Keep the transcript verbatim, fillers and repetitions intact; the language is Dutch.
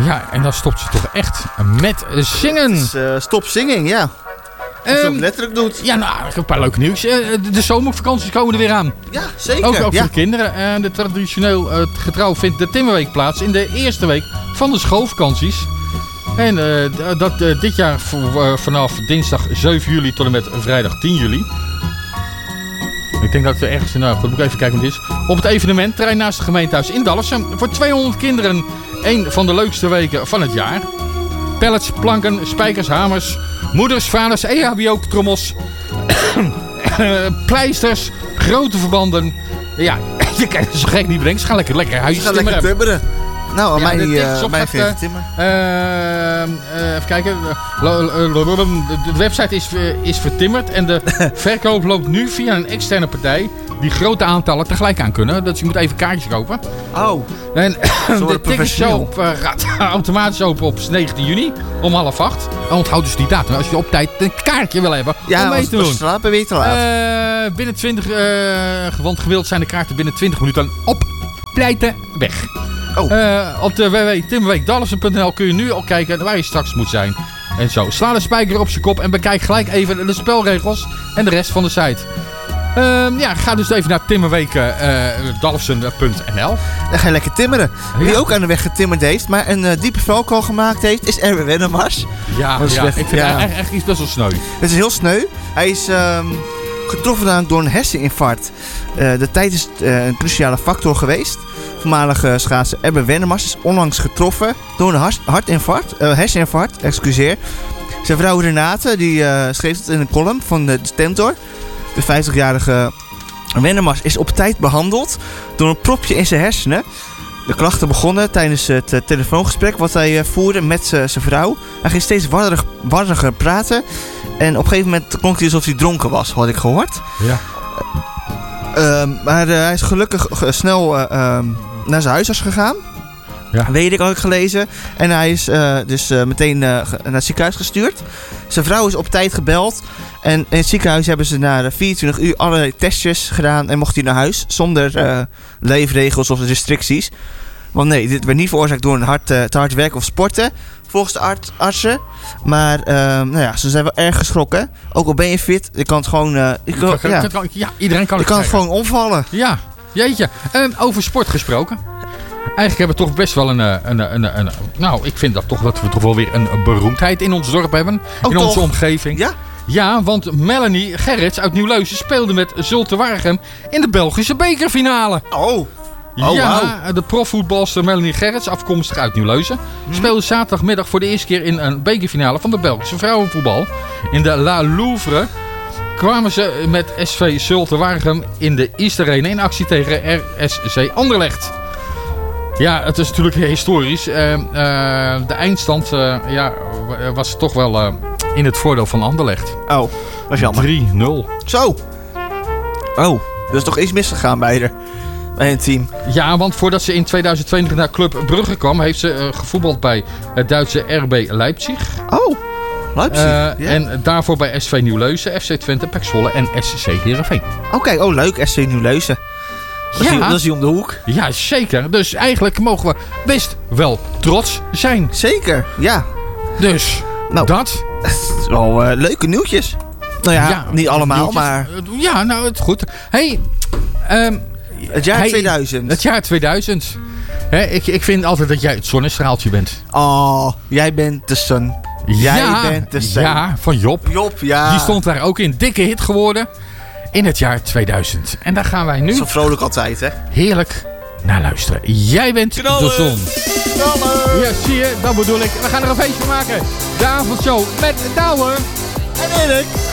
Ja, en dan stopt ze toch echt met zingen. Het is, uh, stop zinging, ja. Als je Um, het letterlijk doet. Ja, nou, ik heb een paar leuke nieuws. Uh, de, de zomervakanties komen er weer aan. Ja, zeker. Ook, ook ja. voor de kinderen. En de traditioneel uh, getrouw vindt de Timmerweek plaats in de eerste week van de schoolvakanties. En uh, dat uh, dit jaar v- uh, vanaf dinsdag zeven juli tot en met vrijdag tien juli. Ik denk dat het ergens... Nou goed, moet ik even kijken wat het is. Op het evenement, terrein naast het gemeentehuis in Dalfsen. Voor tweehonderd kinderen een van de leukste weken van het jaar. Pallets, planken, spijkers, hamers, moeders, vaders, E H B O-trommels, pleisters, grote verbanden. Ja, je kan het zo gek niet bedenken. Ze gaan lekker, lekker huisjes Ze gaan lekker timmeren. timmeren. Nou, aan Ja, mij, de uh, tips op mij gaat, geeft uh, timmer. Uh, uh, even kijken. De website is, uh, is vertimmerd en de verkoop loopt nu via een externe partij die grote aantallen tegelijk aan kunnen. Dus je moet even kaartjes kopen. Oh, En de professioneel. ticketshop uh, gaat automatisch open op negentien juni om half acht. En onthoud dus die datum als je op tijd een kaartje wil hebben ja, om mee als te we doen. slapen ben je te laat. Uh, binnen twintig, uh, want gewild zijn de kaarten binnen twintig minuten op pleiten weg. Oh. Uh, op de w w w punt timmerweekdalfsen punt n l kun je nu al kijken waar je straks moet zijn. En zo, sla de spijker op zijn kop en bekijk gelijk even de spelregels en de rest van de site. Uh, ja, ga dus even naar timmerweekdalfsen punt n l. Dan ga je lekker timmeren. Wie Ja. ook aan de weg getimmerd heeft, maar een uh, diepe velkool gemaakt heeft, is Erwin Wennemars. Ja, Dat is ja echt- ik vind ja. het eigenlijk iets best wel sneu. Het is heel sneu. Hij is um, getroffen namelijk door een herseninfarct. Uh, de tijd is uh, een cruciale factor geweest. Voormalige schaatser Erwin Wennemars is onlangs getroffen door een hart- hartinfarct, uh, herseninfarct, excuseer. Zijn vrouw Renate die, uh, schreef het in een column van de Stentor. De vijftigjarige Wennemars is op tijd behandeld door een propje in zijn hersenen. De klachten begonnen tijdens het uh, telefoongesprek wat hij uh, voerde met zijn vrouw. Hij ging steeds warrig, warriger praten. En op een gegeven moment klonk hij alsof hij dronken was, had ik gehoord. Ja. Uh, maar uh, hij is gelukkig uh, snel uh, uh, naar zijn huisarts gegaan. Ja. Weet ik, had ik gelezen. En hij is uh, dus uh, meteen uh, ge- naar het ziekenhuis gestuurd. Zijn vrouw is op tijd gebeld. En in het ziekenhuis hebben ze na vierentwintig uur allerlei testjes gedaan. En mocht hij naar huis zonder uh, leefregels of restricties. Want nee, dit werd niet veroorzaakt door een hard, uh, te hard werken of sporten. Volgens de arts, artsen. Maar uh, nou ja, ze zijn wel erg geschrokken. Ook al ben je fit, je kan het gewoon... Uh, je kan, Kan- ja, kan- kan- ja, iedereen kan je het kan het krijgen. gewoon omvallen. Ja, jeetje. Um, over sport gesproken. Eigenlijk hebben we toch best wel een, een, een, een, een... Nou, ik vind dat toch dat we toch wel weer een beroemdheid in ons dorp hebben. Oh, in toch? onze omgeving. Ja? Ja, want Melanie Gerrits uit Nieuw-Leusen speelde met Zulte Waregem in de Belgische bekerfinale. Oh. Oh, ja, de profvoetbalster Melanie Gerrits, afkomstig uit Nieuw-Leusen, speelde zaterdagmiddag voor de eerste keer in een bekerfinale van de Belgische vrouwenvoetbal. In de La Louvre kwamen ze met S V Zulte Waregem in de East Arena in actie tegen R S C Anderlecht. Ja, het is natuurlijk historisch. Uh, uh, de eindstand uh, ja, was toch wel uh, in het voordeel van Anderlecht. Oh, was jammer. drie nul. Zo. Oh, er is toch iets misgegaan bij haar. Bij een team. Ja, want voordat ze in tweeduizend tweeëntwintig naar Club Brugge kwam, heeft ze uh, gevoetbald bij het Duitse R B Leipzig. Oh, Leipzig. Uh, ja. En daarvoor bij S V Nieuw-Leusen, F C Twente, P E C Zwolle en S C Heerenveen. Oké, okay, oh leuk, S C Nieuw-Leusen. Dat, Ja. is die- dat is die om de hoek. Ja, zeker. Dus eigenlijk mogen we best wel trots zijn. Zeker, ja. Dus, Nou, dat. Het is wel uh, leuke nieuwtjes. Nou ja, Ja, niet allemaal, nieuwtjes. maar Uh, Ja, nou, het goed. Hey, um, het jaar hij- tweeduizend. Het jaar tweeduizend. Hè, ik, ik vind altijd dat jij het zonnestraaltje bent. Oh, jij bent de sun. Jij ja, bent de sun. Ja, van Job. Job, ja. Die stond daar ook in. Dikke hit geworden in het jaar tweeduizend. En daar gaan wij nu Zo vrolijk altijd, hè? heerlijk naar luisteren. Jij bent Knallen. de zon. Knallen. Ja, zie je, dat bedoel ik. We gaan er een feestje van maken. De avondshow met Douwe. En Erik.